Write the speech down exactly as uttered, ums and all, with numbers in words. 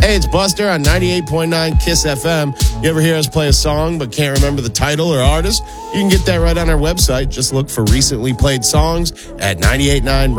Hey, it's Buster on ninety-eight point nine Kiss F M. You ever hear us play a song but can't remember the title or artist? You can get that right on our website. Just look for recently played songs at nine eight nine